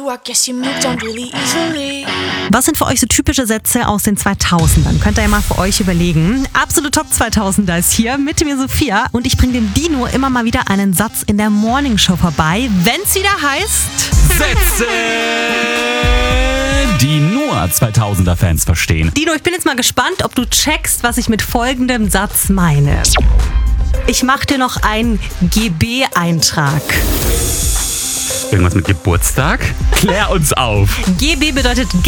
I guess you moved on really easily. Was sind für euch so typische Sätze aus den 2000ern? Könnt ihr ja mal für euch überlegen. Absolute Top 2000er ist hier mit mir Sophia und ich bringe dem Dino immer mal wieder einen Satz in der Morningshow vorbei, wenn's wieder heißt... Sätze, die nur 2000er-Fans verstehen. Dino, ich bin jetzt mal gespannt, ob du checkst, was ich mit folgendem Satz meine. Ich mach dir noch einen GB-Eintrag. Irgendwas mit Geburtstag? Klär uns auf. GB bedeutet